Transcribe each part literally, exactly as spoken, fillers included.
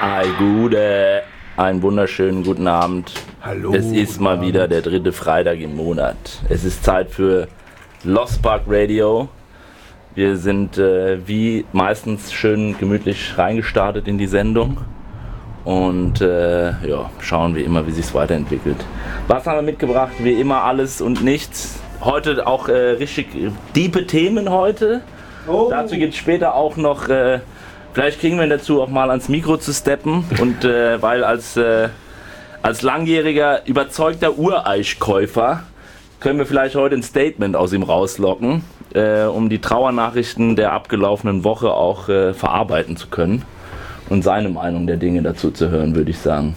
Ei, Gude, einen wunderschönen guten Abend. Hallo. Es ist mal Abend. wieder der dritte Freitag im Monat. Es ist Zeit für Lost Park Radio. Wir sind äh, wie meistens schön gemütlich reingestartet in die Sendung und äh, ja, schauen wie immer, wie sich es weiterentwickelt. Was haben wir mitgebracht? Wie immer alles und nichts. Heute auch äh, richtig diepe Themen heute. Oh. Dazu gibt es später auch noch, äh, vielleicht kriegen wir ihn dazu auch mal ans Mikro zu steppen und äh, weil als, äh, als langjähriger überzeugter Ureichkäufer können wir vielleicht heute ein Statement aus ihm rauslocken, äh, um die Trauernachrichten der abgelaufenen Woche auch äh, verarbeiten zu können und seine Meinung der Dinge dazu zu hören, würde ich sagen.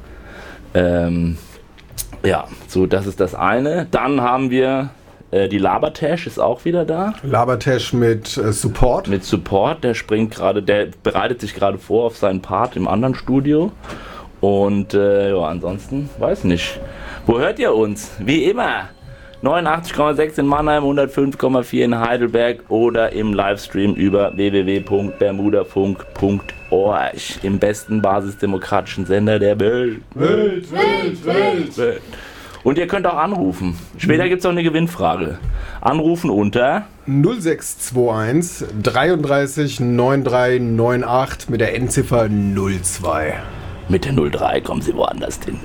Ähm, ja, so das ist das eine. Dann haben wir äh, die Labertash ist auch wieder da. Labertash mit äh, Support. Mit Support, der springt gerade, der bereitet sich gerade vor auf seinen Part im anderen Studio. Und äh, ja, ansonsten, weiß nicht. Wo hört ihr uns? Wie immer. neunundachtzig Komma sechs in Mannheim, hundertfünf Komma vier in Heidelberg oder im Livestream über w w w punkt bermudafunk punkt org. Im besten basisdemokratischen Sender der Welt. Welt, Welt, Welt. Welt. Und ihr könnt auch anrufen. Später gibt es auch eine Gewinnfrage. Anrufen unter null sechs zwei eins dreiunddreißig neununddreißig achtundneunzig mit der Endziffer null zwei. mit der null drei kommen sie woanders hin.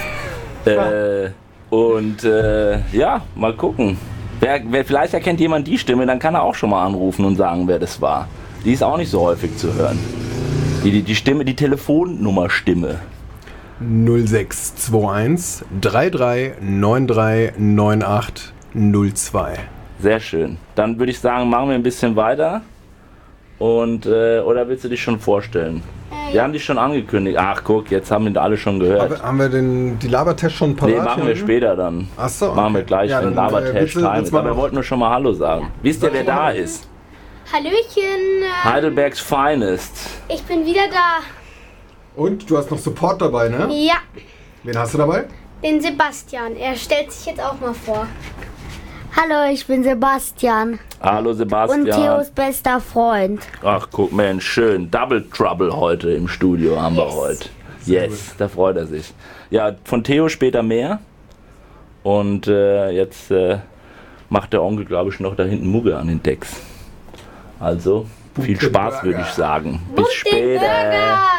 äh, und äh, ja, mal gucken. Wer, wer, vielleicht erkennt jemand die Stimme, dann kann er auch schon mal anrufen und sagen, wer das war. Die ist auch nicht so häufig zu hören. Die, die, die Stimme, die Telefonnummer-Stimme. null sechs zwei eins dreiunddreißig neununddreißig achtundneunzig null zwei. Sehr schön. Dann würde ich sagen, machen wir ein bisschen weiter. Und, äh, oder willst du dich schon vorstellen? Äh, Wir haben dich schon angekündigt. Ach, guck, jetzt haben wir alle schon gehört. Aber haben wir den, die Labertash schon parat? Nee, machen wir hier? später dann. Ach so, Machen wir okay. gleich, Ja, wenn dann, äh, Labertash willst du- time willst ist. du Aber wir mal- wollten nur schon mal Hallo sagen. Wisst ihr, wer da ist? Hallöchen, äh, Heidelbergs Finest. ich bin wieder da. Und du hast noch Support dabei, ne? Ja, Wen hast du dabei? den Sebastian. Er stellt sich jetzt auch mal vor. Hallo, ich bin Sebastian Hallo und Sebastian. Theos bester Freund. Ach, guck Mensch, schön. Double Trouble heute im Studio haben wir Yes. heute. Yes, da freut er sich. Ja, von Theo später mehr. Und äh, jetzt äh, macht der Onkel, glaube ich, noch da hinten Mugge an den Decks. Also, viel Guten Spaß, würde Burger. ich sagen. Bis Und den später. Burger!